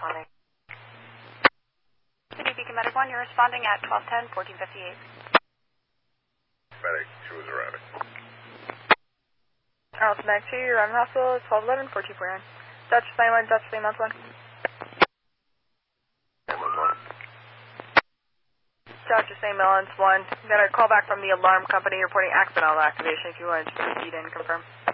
responding. City Beacon Medic 1, you're responding at 1210, 1458. Medic 2 is arriving. Alpha Medic 2, you're arriving hospital, 1211, 1449. Dutch Flame 1, Dutch Flame 1. Dutch Flame 1. Got a call back from the alarm company reporting accidental activation if you want to proceed and confirm.